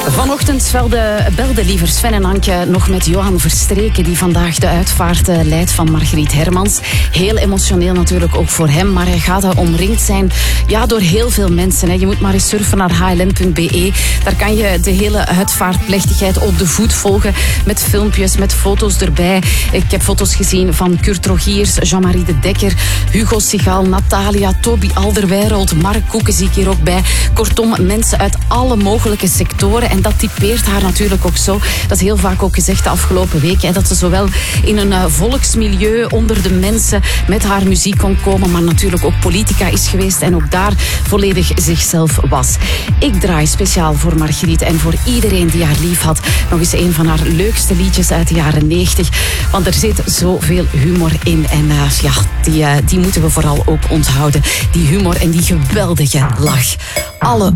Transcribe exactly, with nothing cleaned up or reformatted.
Vanochtend belde, belde liever Sven en Anke nog met Johan Verstreken, die vandaag de uitvaart uh, leidt van Margriet Hermans. Heel emotioneel natuurlijk ook voor hem, maar hij gaat uh, omringd zijn ja, door heel veel mensen. Hè. Je moet maar eens surfen naar h l n punt b e. Daar kan je de hele uitvaartplechtigheid op de voet volgen met filmpjes, met foto's erbij. Ik heb foto's gezien van Kurt Rogiers, Jean-Marie de Dekker, Hugo Sigal, Natalia, Toby Alderweireld, Mark Koeken zie ik hier ook bij. Kortom, mensen uit alle mogelijke sectoren. En dat typeert haar natuurlijk ook zo. Dat is heel vaak ook gezegd de afgelopen weken. Hè, dat ze zowel in een uh, volksmilieu onder de mensen met haar muziek kon komen, maar natuurlijk ook politica is geweest en ook daar volledig zichzelf was. Ik draai speciaal voor Margriet en voor iedereen die haar lief had nog eens een van haar leukste liedjes uit de jaren negentig. Want er zit zoveel humor in. En uh, ja, die, uh, die moeten we vooral ook onthouden. Die humor en die geweldige lach. Alle